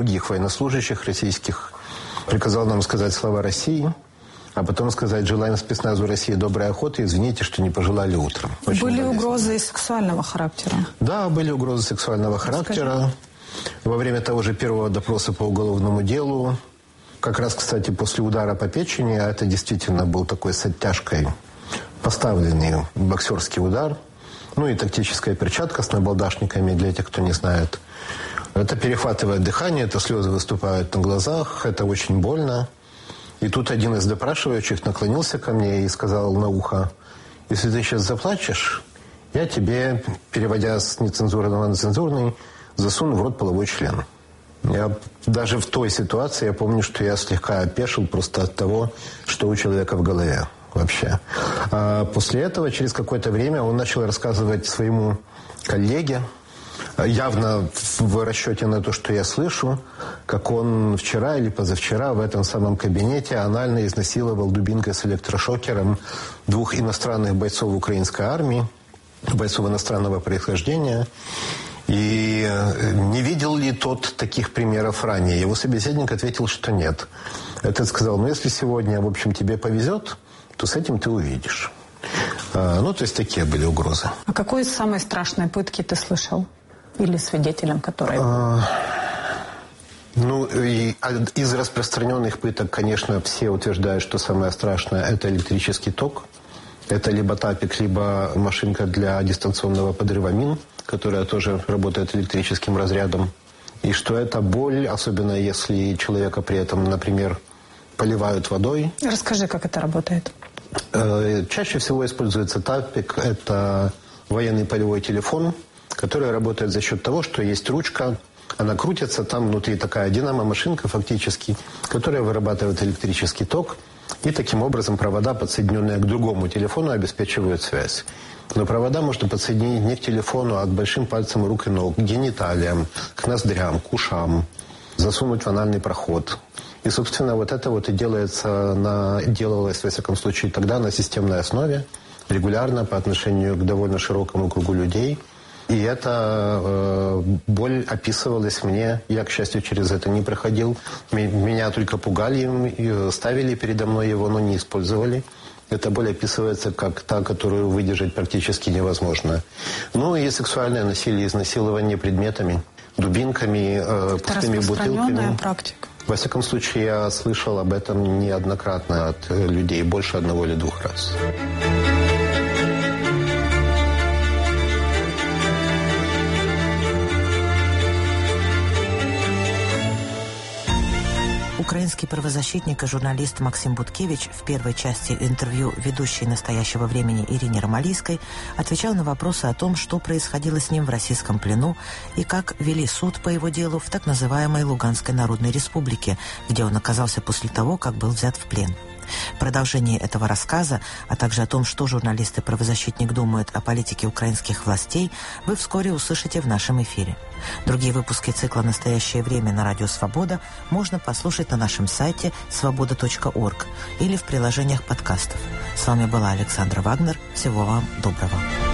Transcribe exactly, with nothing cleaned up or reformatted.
других военнослужащих российских. Приказал нам сказать слова России, а потом сказать: желаем спецназу России доброй охоты, извините, что не пожелали утром. Очень были болезненно. Угрозы сексуального характера? Да, были угрозы сексуального характера. Скажи. Во время того же первого допроса по уголовному делу, как раз, кстати, после удара по печени, а это действительно был такой с оттяжкой поставленный боксерский удар, ну и тактическая перчатка с набалдашниками, для тех, кто не знает. Это перехватывает дыхание, это слезы выступают на глазах, это очень больно. И тут один из допрашивающих наклонился ко мне и сказал на ухо: если ты сейчас заплачешь, я тебе, переводя с нецензурного на цензурный, засуну в рот половой член. Я даже в той ситуации, я помню, что я слегка опешил просто от того, что у человека в голове вообще. А после этого, через какое-то время, он начал рассказывать своему коллеге, явно в расчете на то, что я слышу, как он вчера или позавчера в этом самом кабинете анально изнасиловал дубинкой с электрошокером двух иностранных бойцов украинской армии, бойцов иностранного происхождения. И не видел ли тот таких примеров ранее? Его собеседник ответил, что нет. Этот сказал: ну, если сегодня, в общем, тебе повезет, то с этим ты увидишь. А, ну, то есть такие были угрозы. А какой из самой страшной пытки ты слышал? Или свидетелем которой? А, ну, и, из распространенных пыток, конечно, все утверждают, что самое страшное – это электрический ток. Это либо тапик, либо машинка для дистанционного подрыва мин, которая тоже работает электрическим разрядом. И что это боль, особенно если человека при этом, например, поливают водой. Расскажи, как это работает. Чаще всего используется тапик. Это военный полевой телефон, который работает за счет того, что есть ручка, она крутится, там внутри такая динамо-машинка фактически, которая вырабатывает электрический ток. И таким образом провода, подсоединенные к другому телефону, обеспечивают связь. Но провода можно подсоединить не к телефону, а к большим пальцам рук и ног, к гениталиям, к ноздрям, к ушам, засунуть в анальный проход. И, собственно, вот это вот и делается на, делалось, во всяком случае, тогда на системной основе, регулярно по отношению к довольно широкому кругу людей. И эта э, боль описывалась мне. Я, к счастью, через это не проходил. Меня только пугали, ставили передо мной его, но не использовали. Эта боль описывается как та, которую выдержать практически невозможно. Ну и сексуальное насилие, изнасилование предметами, дубинками, э, пустыми бутылками. Практика. Во всяком случае, я слышал об этом неоднократно от людей, больше одного или двух раз. Украинский правозащитник и журналист Максим Буткевич в первой части интервью ведущей «Настоящего времени» Ирине Ромалийской отвечал на вопросы о том, что происходило с ним в российском плену и как вели суд по его делу в так называемой Луганской Народной Республике, где он оказался после того, как был взят в плен. Продолжение этого рассказа, а также о том, что журналист и правозащитник думают о политике украинских властей, вы вскоре услышите в нашем эфире. Другие выпуски цикла «Настоящее время» на Радио Свобода можно послушать на нашем сайте свобода точка орг или в приложениях подкастов. С вами была Александра Вагнер. Всего вам доброго.